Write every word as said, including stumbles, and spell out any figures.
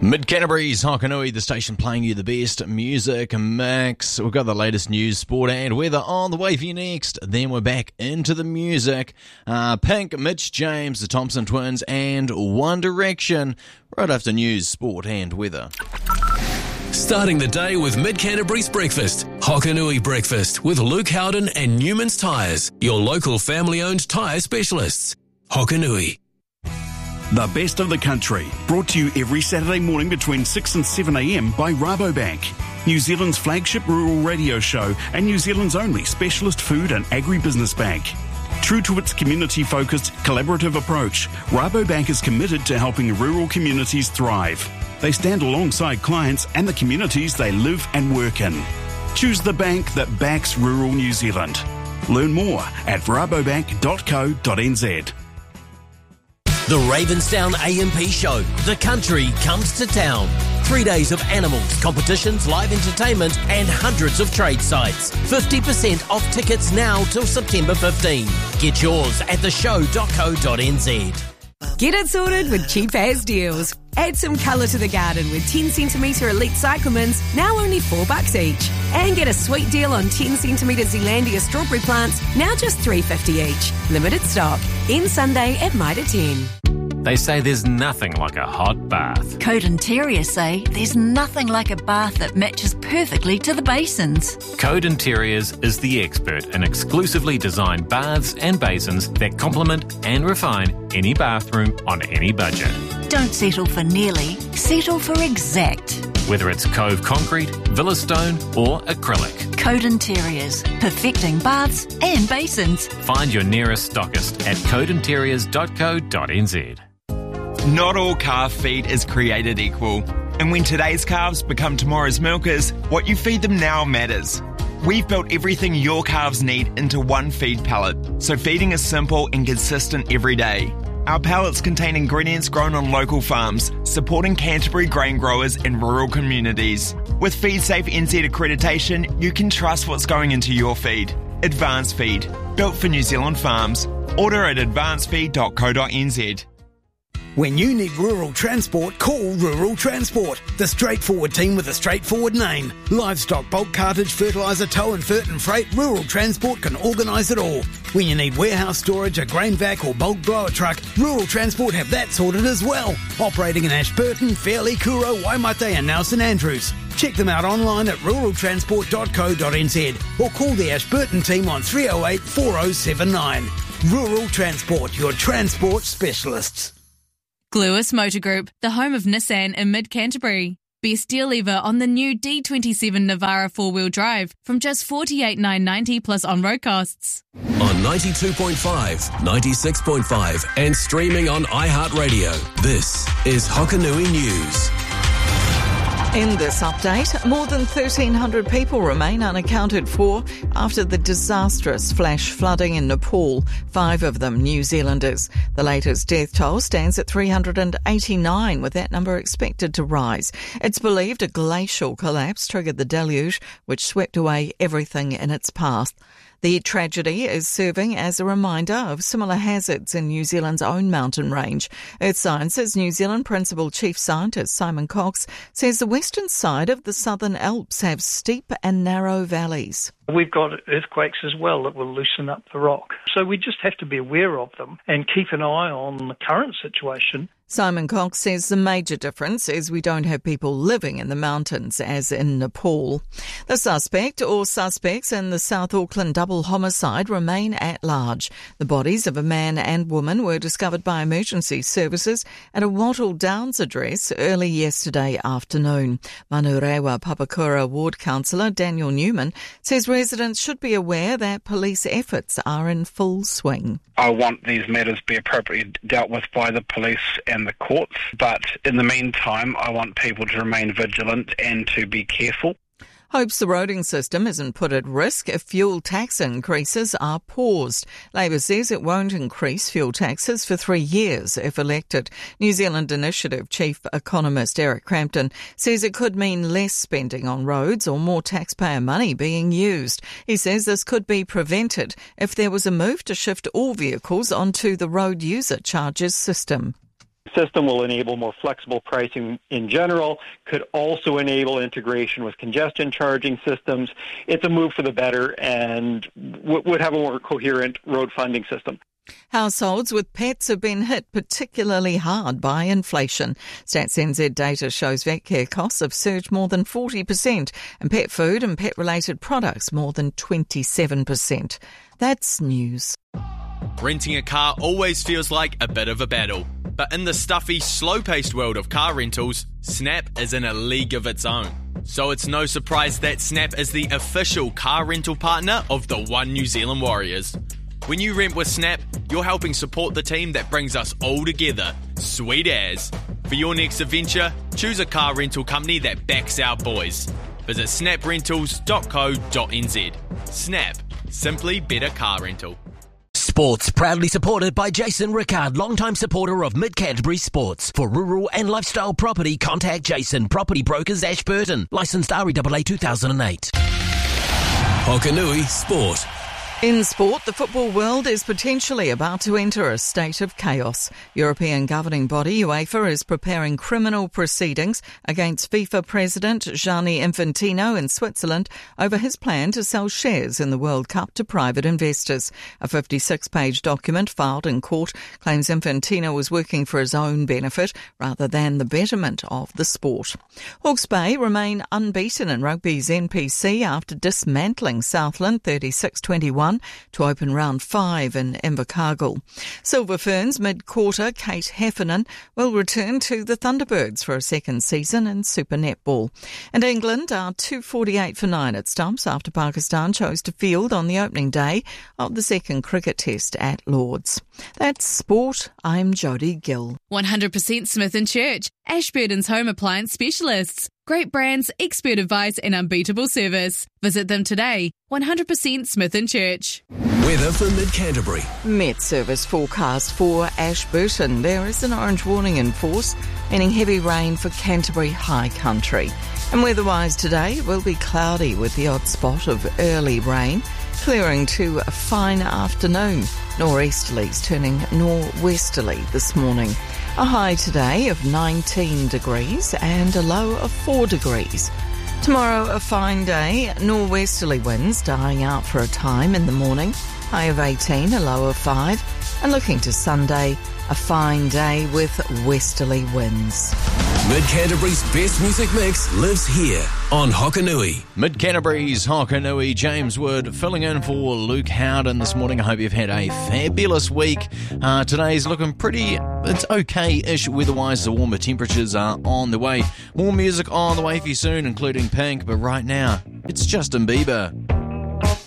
Mid-Canterbury's Hokanui, the station playing you the best music mix. We've got the latest news, sport and weather on the way for you next. Then we're back into the music. Uh, Pink, Mitch James, the Thompson Twins and One Direction. Right after news, sport and weather. Starting the day with Mid-Canterbury's breakfast. Hokanui Breakfast with Luke Howden and Newman's Tyres, your local family-owned tyre specialists. Hokanui. The best of the country, brought to you every Saturday morning between six and seven a.m. by Rabobank, New Zealand's flagship rural radio show and New Zealand's only specialist food and agribusiness bank. True to its community-focused, collaborative approach, Rabobank is committed to helping rural communities thrive. They stand alongside clients and the communities they live and work in. Choose the bank that backs rural New Zealand. Learn more at rabobank dot co dot n z. The Ravenstown A M P Show. The country comes to town. Three days of animals, competitions, live entertainment and hundreds of trade sites. fifty percent off tickets now till September fifteenth. Get yours at the show dot co dot n z. Get it sorted with Cheap As Deals. Add some colour to the garden with ten centimetre Elite Cyclamens, now only four bucks each. And get a sweet deal on ten centimetre Zealandia strawberry plants, now just three fifty each. Limited stock. End Sunday at Mitre ten. They say there's nothing like a hot bath. Code Interior say there's nothing like a bath that matches perfectly to the basins. Code Interiors is the expert in exclusively designed baths and basins that complement and refine any bathroom on any budget. Don't settle for nearly, settle for exact. Whether it's Cove Concrete, Villa Stone or acrylic. Code Interiors, perfecting baths and basins. Find your nearest stockist at code interiors dot co dot n z. Not all calf feed is created equal. And when today's calves become tomorrow's milkers, what you feed them now matters. We've built everything your calves need into one feed pallet, so feeding is simple and consistent every day. Our pallets contain ingredients grown on local farms, supporting Canterbury grain growers in rural communities. With FeedSafe N Z accreditation, you can trust what's going into your feed. Advanced Feed, built for New Zealand farms. Order at advanced feed dot co dot n z. When you need rural transport, call Rural Transport, the straightforward team with a straightforward name. Livestock, bulk cartage, fertiliser, tow and fert and freight, Rural Transport can organise it all. When you need warehouse storage, a grain vac or bulk blower truck, Rural Transport have that sorted as well. Operating in Ashburton, Fairley, Kuro, Waimate and now St Andrews. Check them out online at rural transport dot co dot n z or call the Ashburton team on three oh eight, four oh seven nine. Rural Transport, your transport specialists. Gluis Motor Group, the home of Nissan in mid-Canterbury. Best deal ever on the new D twenty-seven Navara four-wheel drive from just forty-eight thousand nine hundred ninety plus on-road costs. On ninety-two point five, ninety-six point five and streaming on iHeartRadio. This is Hokanui News. In this update, more than thirteen hundred people remain unaccounted for after the disastrous flash flooding in Nepal, five of them New Zealanders. The latest death toll stands at three hundred eighty-nine, with that number expected to rise. It's believed a glacial collapse triggered the deluge, which swept away everything in its path. The tragedy is serving as a reminder of similar hazards in New Zealand's own mountain range. Earth Science's New Zealand Principal Chief Scientist Simon Cox says the western side of the Southern Alps have steep and narrow valleys. We've got earthquakes as well that will loosen up the rock. So we just have to be aware of them and keep an eye on the current situation. Simon Cox says the major difference is we don't have people living in the mountains as in Nepal. The suspect or suspects in the South Auckland double homicide remain at large. The bodies of a man and woman were discovered by emergency services at a Wattle Downs address early yesterday afternoon. Manurewa Papakura Ward Councillor Daniel Newman says residents should be aware that police efforts are in full swing. I want these matters to be appropriately dealt with by the police and the courts, but in the meantime, I want people to remain vigilant and to be careful. Hopes the roading system isn't put at risk if fuel tax increases are paused. Labor says it won't increase fuel taxes for three years if elected. New Zealand Initiative Chief Economist Eric Crampton says it could mean less spending on roads or more taxpayer money being used. He says this could be prevented if there was a move to shift all vehicles onto the road user charges system. system will enable more flexible pricing in general, could also enable integration with congestion charging systems. It's a move for the better and w- would have a more coherent road funding system. Households with pets have been hit particularly hard by inflation. Stats N Z data shows vet care costs have surged more than forty percent and pet food and pet-related products more than twenty-seven percent. That's news. Renting a car always feels like a bit of a battle. But in the stuffy, slow-paced world of car rentals, Snap is in a league of its own. So it's no surprise that Snap is the official car rental partner of the One New Zealand Warriors. When you rent with Snap, you're helping support the team that brings us all together. Sweet as. For your next adventure, choose a car rental company that backs our boys. Visit snap rentals dot co dot n z. Snap. Simply better car rental. Sports proudly supported by Jason Rickard, longtime supporter of Mid-Canterbury Sports. For rural and lifestyle property, contact Jason, Property Brokers, Ashburton. Licensed R E A A two thousand eight. Hokanui Sport. In sport, the football world is potentially about to enter a state of chaos. European governing body UEFA is preparing criminal proceedings against FIFA President Gianni Infantino in Switzerland over his plan to sell shares in the World Cup to private investors. A fifty-six page document filed in court claims Infantino was working for his own benefit rather than the betterment of the sport. Hawke's Bay remain unbeaten in rugby's N P C after dismantling Southland thirty-six twenty-one to open round five in Invercargill. Silver Ferns mid-quarter Kate Heffernan will return to the Thunderbirds for a second season in Super Netball. And England are two forty-eight for nine at stumps after Pakistan chose to field on the opening day of the second cricket test at Lord's. That's sport. I'm Jodie Gill. one hundred percent Smith and Church, Ashburton's home appliance specialists. Great brands, expert advice and unbeatable service. Visit them today. one hundred percent Smith and Church. Weather for Mid-Canterbury. Met Service forecast for Ashburton. There is an orange warning in force, meaning heavy rain for Canterbury High Country. And weather-wise today, it will be cloudy with the odd spot of early rain, clearing to a fine afternoon. Nor'easterlies turning nor'westerly this morning. A high today of nineteen degrees and a low of four degrees. Tomorrow, a fine day, nor'westerly winds dying out for a time in the morning. High of eighteen, a low of five. And looking to Sunday, a fine day with westerly winds. Mid-Canterbury's best music mix lives here on Hokanui. Mid-Canterbury's Hokanui, James Wood filling in for Luke Howden this morning. I hope you've had a fabulous week. Uh, today's looking pretty, it's okay-ish weather-wise. The warmer temperatures are on the way. More music on the way for you soon, including Pink, but right now, it's Justin Bieber.